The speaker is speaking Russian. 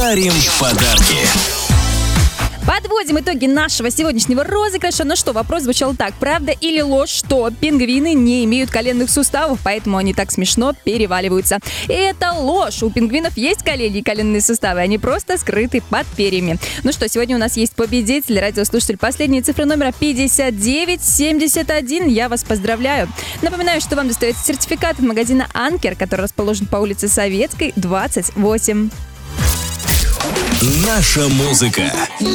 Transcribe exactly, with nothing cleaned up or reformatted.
дарим подарки. Подводим итоги нашего сегодняшнего розыгрыша. Ну что, вопрос звучал так. Правда или ложь, что пингвины не имеют коленных суставов, поэтому они так смешно переваливаются? И это ложь. У пингвинов есть колени и коленные суставы, они просто скрыты под перьями. Ну что, сегодня у нас есть победитель, радиослушатель последней цифры номера пятьдесят девять семьдесят один. Я вас поздравляю. Напоминаю, что вам достается сертификат от магазина «Анкер», который расположен по улице Советской, двадцать восемь. Наша музыка.